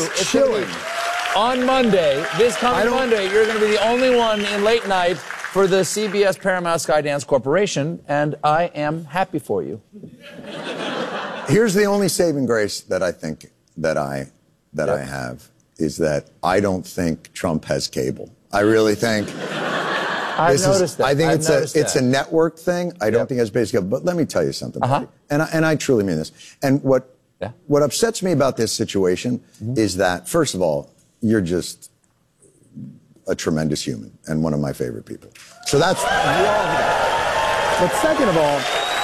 It's chilling. On Monday, this coming Monday, you're going to be the only one in late night for the CBS Paramount Skydance Corporation, and I am happy for you. Here's the only saving grace that I think that I have is that I don't think Trump has cable. I really think I think it's a network thing. I don't think it's basically. But let me tell you something, and I truly mean this. And what upsets me about this situation is that, first of all, you're just a tremendous human and one of my favorite people. So that's wrong. But second of all,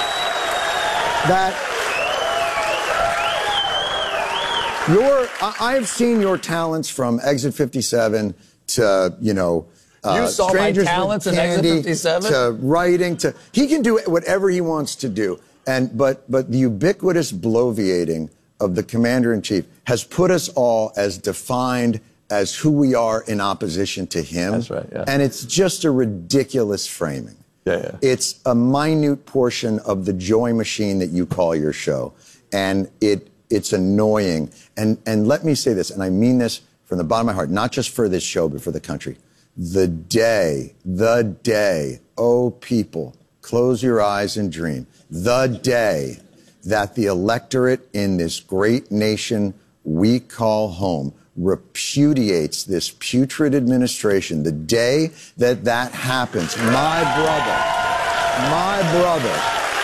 I've seen your talents from Exit 57 to, you saw Strangers my talents in Exit 57? To writing to, he can do whatever he wants to do. But the ubiquitous bloviating of the commander-in-chief has put us all as defined as who we are in opposition to him. That's right, yeah. And it's just a ridiculous framing. Yeah. It's a minute portion of the joy machine that you call your show. And it's annoying. And let me say this, and I mean this from the bottom of my heart, not just for this show, but for the country. The day, oh people, close your eyes and dream. The day that the electorate in this great nation we call home repudiates this putrid administration, the day that happens, my brother,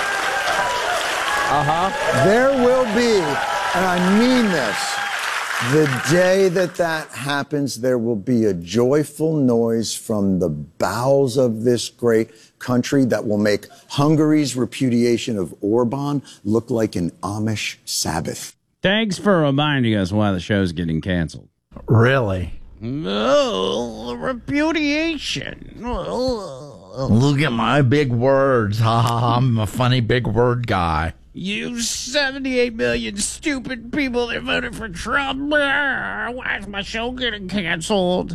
there will be, and I mean this, the day that happens, there will be a joyful noise from the bowels of this great country that will make Hungary's repudiation of Orban look like an Amish Sabbath. Thanks for reminding us why the show's getting canceled. Really? Oh, repudiation. Look at my big words. Ha ha ha. I'm a funny big word guy. You 78 million stupid people that voted for Trump. Why is my show getting canceled?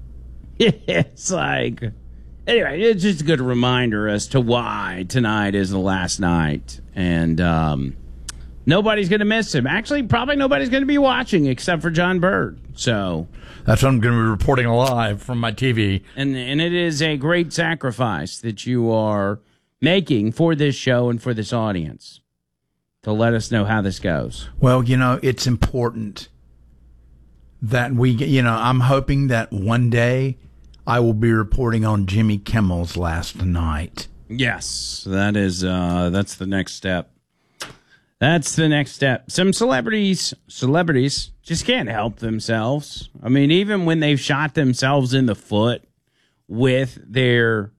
It's like... Anyway, it's just a good reminder as to why tonight is the last night. And nobody's going to miss him. Actually, probably nobody's going to be watching except for John Bird. So that's what I'm going to be reporting live from my TV. And it is a great sacrifice that you are making for this show and for this audience to let us know how this goes. Well, it's important that I'm hoping that one day I will be reporting on Jimmy Kimmel's last night. Yes, that's the next step. That's the next step. Some celebrities just can't help themselves. I mean, even when they've shot themselves in the foot with their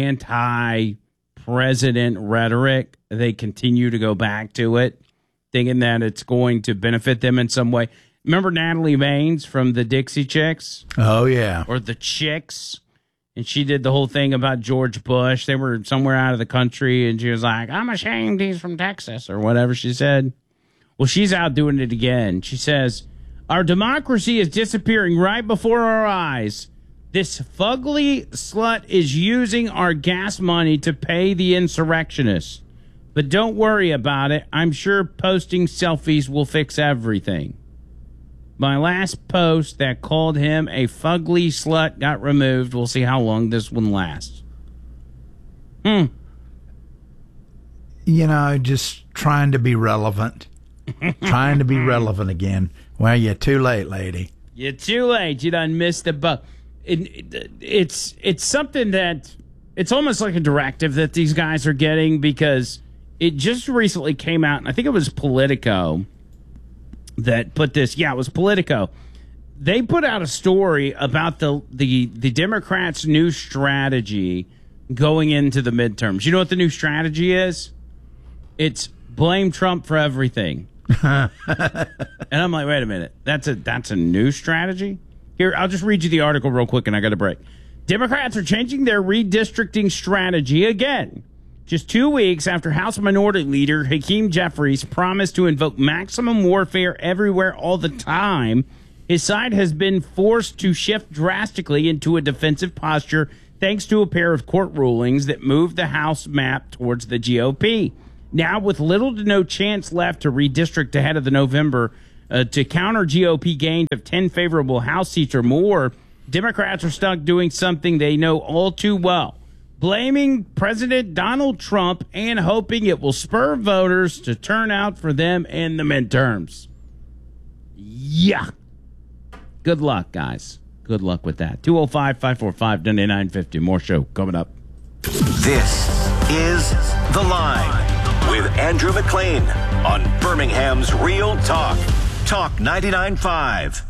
anti-president rhetoric, they continue to go back to it, thinking that it's going to benefit them in some way. Remember Natalie Maines from the Dixie Chicks? Oh, yeah. Or the Chicks? And she did the whole thing about George Bush. They were somewhere out of the country, and she was like, I'm ashamed he's from Texas, or whatever she said. Well, she's out doing it again. She says, our democracy is disappearing right before our eyes. This fugly slut is using our gas money to pay the insurrectionists. But don't worry about it. I'm sure posting selfies will fix everything. My last post that called him a fugly slut got removed. We'll see how long this one lasts. Just trying to be relevant. Trying to be relevant again. Well, you're too late, lady. You're too late. You done missed the boat. It's something that it's almost like a directive that these guys are getting, because it just recently came out, and I think it was Politico that put this. Yeah, it was Politico. They put out a story about the Democrats' new strategy going into the midterms. You know what the new strategy is? It's blame Trump for everything. And I'm like, wait a minute. That's a new strategy? Here, I'll just read you the article real quick, and I got a break. Democrats are changing their redistricting strategy again. Just 2 weeks after House Minority Leader Hakeem Jeffries promised to invoke maximum warfare everywhere all the time, his side has been forced to shift drastically into a defensive posture thanks to a pair of court rulings that moved the House map towards the GOP. Now, with little to no chance left to redistrict ahead of the November to counter GOP gains of 10 favorable House seats or more, Democrats are stuck doing something they know all too well, blaming President Donald Trump and hoping it will spur voters to turn out for them in the midterms. Yeah. Good luck, guys. Good luck with that. 205-545-9950. More show coming up. This is The Line with Andrew McLean on Birmingham's Real Talk. Talk 99.5.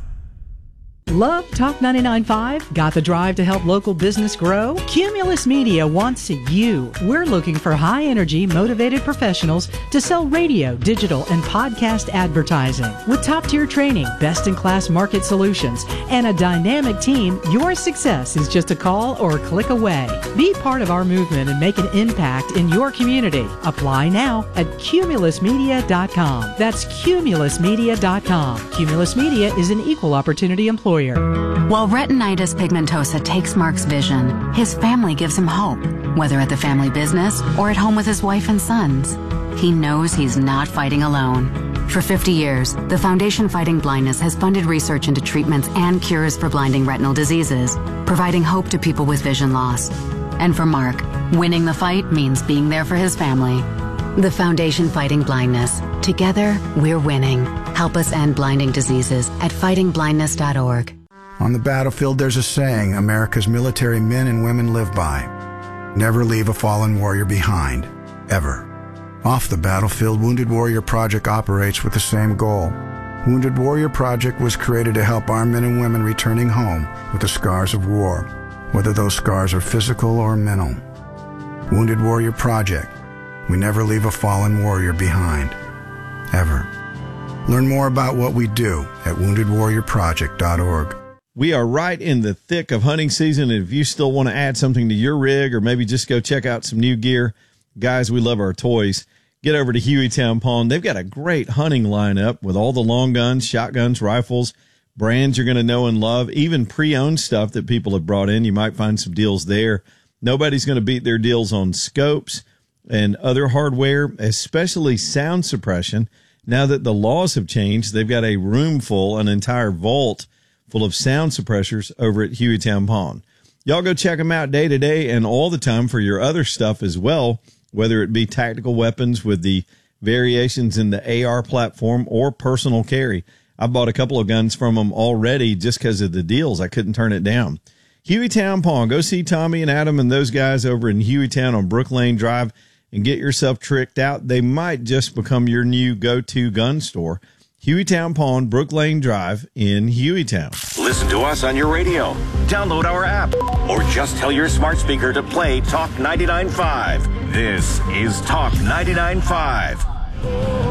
Love Talk 99.5? Got the drive to help local business grow? Cumulus Media wants you. We're looking for high-energy, motivated professionals to sell radio, digital, and podcast advertising. With top-tier training, best-in-class market solutions, and a dynamic team, your success is just a call or a click away. Be part of our movement and make an impact in your community. Apply now at cumulusmedia.com. That's cumulusmedia.com. Cumulus Media is an equal opportunity employer. While retinitis pigmentosa takes Mark's vision, his family gives him hope, whether at the family business or at home with his wife and sons. He knows he's not fighting alone. For 50 years, the Foundation Fighting Blindness has funded research into treatments and cures for blinding retinal diseases, providing hope to people with vision loss. And for Mark, winning the fight means being there for his family. The Foundation Fighting Blindness. Together, we're winning. Help us end blinding diseases at fightingblindness.org. On the battlefield, there's a saying America's military men and women live by. Never leave a fallen warrior behind. Ever. Off the battlefield, Wounded Warrior Project operates with the same goal. Wounded Warrior Project was created to help our men and women returning home with the scars of war, whether those scars are physical or mental. Wounded Warrior Project. We never leave a fallen warrior behind. Ever. Learn more about what we do at woundedwarriorproject.org. We are right in the thick of hunting season, and if you still want to add something to your rig or maybe just go check out some new gear, guys, we love our toys. Get over to Hueytown Pawn. They've got a great hunting lineup with all the long guns, shotguns, rifles, brands you're going to know and love, even pre-owned stuff that people have brought in. You might find some deals there. Nobody's going to beat their deals on scopes and other hardware, especially sound suppression. Now that the laws have changed, they've got a room full, an entire vault full of sound suppressors over at Hueytown Pawn. Y'all go check them out day to day and all the time for your other stuff as well, whether it be tactical weapons with the variations in the AR platform or personal carry. I bought a couple of guns from them already just because of the deals. I couldn't turn it down. Hueytown Pawn. Go see Tommy and Adam and those guys over in Hueytown on Brook Lane Drive and get yourself tricked out. They might just become your new go-to gun store. Hueytown Pawn, Brook Lane Drive in Hueytown. Listen to us on your radio. Download our app. Or just tell your smart speaker to play Talk 99.5. This is Talk 99.5.